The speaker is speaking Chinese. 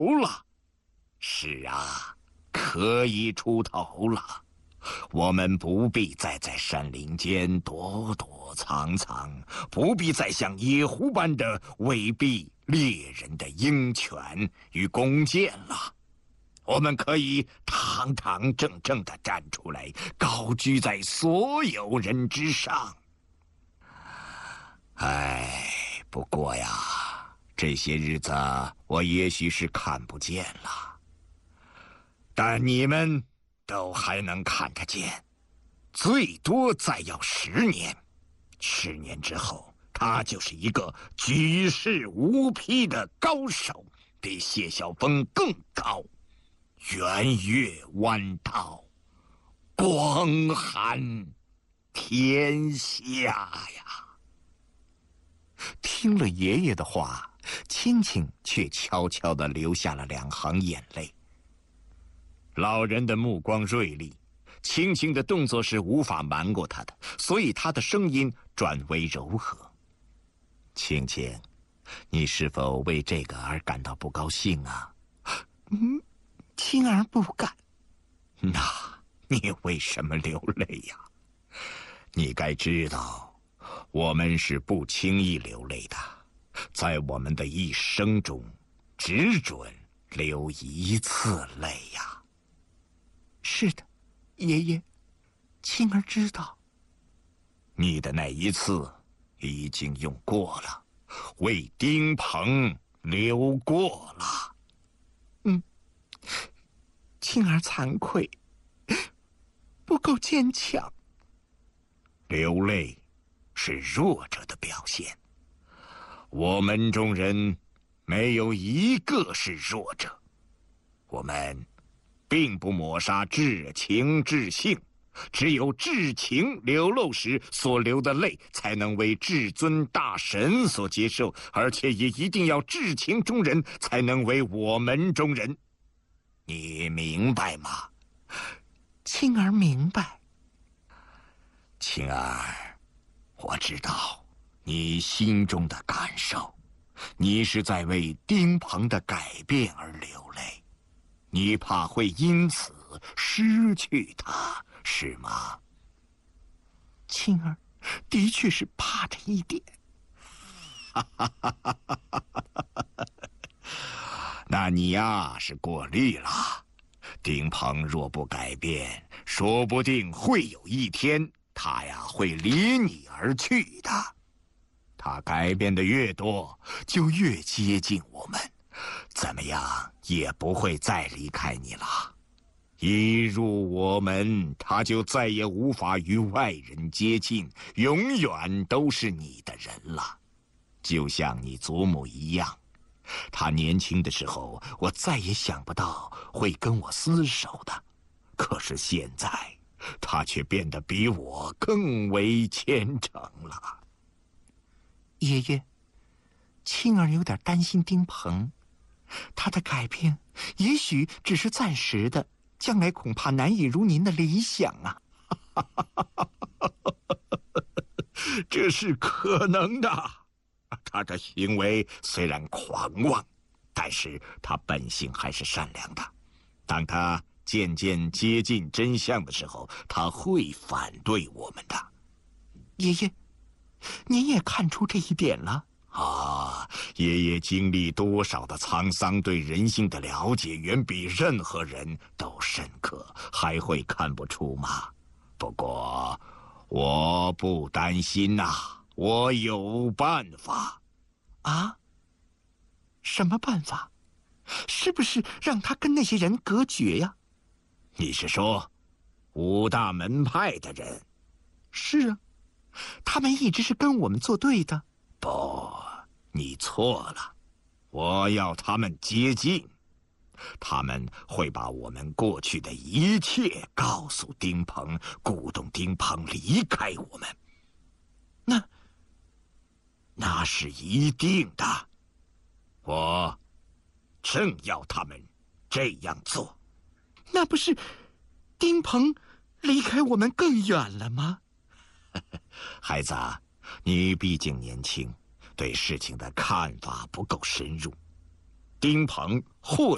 了。是啊，可以出头了。我们不必再在山林间躲躲藏藏，不必再像野狐般的威逼猎人的鹰犬与弓箭了。我们可以堂堂正正地站出来，高居在所有人之上。不过呀，这些日子我也许是看不见了，但你们都还能看得见，最多再要10年。10年之后，他就是一个举世无匹的高手，比谢晓峰更高，圆月弯道，光寒天下呀！听了爷爷的话，青青却悄悄地流下了2行眼泪。老人的目光锐利，青青的动作是无法瞒过他的，所以他的声音转为柔和。青青，你是否为这个而感到不高兴啊？ 青儿不敢。 那你为什么流泪呀？你该知道，我们是不轻易流泪的，在我们的一生中，只准流1次泪呀。 是的，爷爷，青儿知道。 你的那1次已经用过了，为丁鹏流过了。 青儿惭愧，不够坚强。 流泪是弱者的表现，我们中人没有一个是弱者。我们并不抹杀至情至性，只有至情流露时所流的泪，才能为至尊大神所接受，而且也一定要至情中人，才能为我们中人。你明白吗？ 青儿明白。 青儿，我知道你心中的感受，你是在为丁鹏的改变而流泪，你怕会因此失去他，是吗？ 青儿的确是怕这一点。 那你呀是过虑了。丁鹏若不改变，说不定会有一天他呀会离你而去的。他改变的越多，就越接近我们，怎么样也不会再离开你了。一入我门，他就再也无法与外人接近，永远都是你的人了，就像你祖母一样。他年轻的时候，我再也想不到会跟我厮守的，可是现在他却变得比我更为虔诚了。 爷爷，青儿有点担心丁鹏，他的改变也许只是暂时的，将来恐怕难以如您的理想啊。 这是可能的。他的行为虽然狂妄，但是他本性还是善良的。当他渐渐接近真相的时候，他会反对我们的。 爷爷，您也看出这一点了啊！爷爷经历多少的沧桑，对人性的了解远比任何人都深刻，还会看不出吗？不过我不担心呐，我有办法。 啊？什么办法？是不是让他跟那些人隔绝呀？ 你是说5大门派的人？ 是啊，他们一直是跟我们作对的。 不，你错了。我要他们接近，他们会把我们过去的一切告诉丁鹏，鼓动丁鹏离开我们。那是一定的。我正要他们这样做。 那不是丁鹏离开我们更远了吗？ 孩子，你毕竟年轻，对事情的看法不够深入。丁鹏或许